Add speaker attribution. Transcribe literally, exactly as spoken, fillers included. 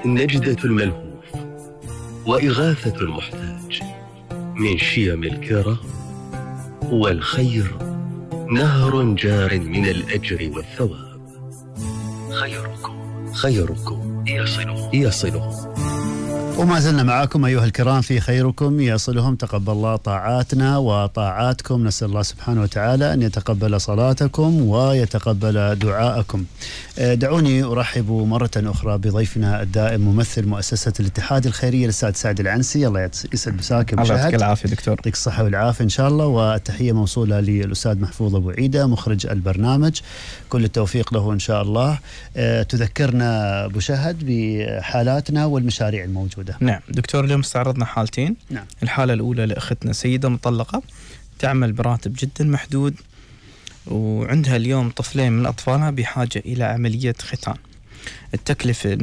Speaker 1: نجدة الملهوف وإغاثة المحتاج، من شيم الكرام والخير نهر جار من الأجر والثواب. خيركم خيركم يصله يصله.
Speaker 2: وما زلنا معكم أيها الكرام في خيركم يصلهم. تقبل الله طاعاتنا وطاعاتكم، نسأل الله سبحانه وتعالى أن يتقبل صلاتكم ويتقبل دعاءكم. دعوني أرحب مرة أخرى بضيفنا الدائم ممثل مؤسسة الاتحاد الخيرية الأستاذ سعد العنسي. الله يسعد مساك.
Speaker 3: الله يعطيك العافية دكتور.
Speaker 2: يعطيك الصحة والعافية إن شاء الله. والتحية موصولة للأستاذ محفوظ أبو عيدة مخرج البرنامج، كل التوفيق له إن شاء الله. تذكرنا أبو شهد بحالاتنا والمشاريع الموجودة.
Speaker 3: نعم دكتور، اليوم استعرضنا حالتين.
Speaker 2: نعم.
Speaker 3: الحالة الأولى لأختنا سيدة مطلقة تعمل براتب جدا محدود، وعندها اليوم طفلين من أطفالها بحاجة إلى عملية ختان. التكلفة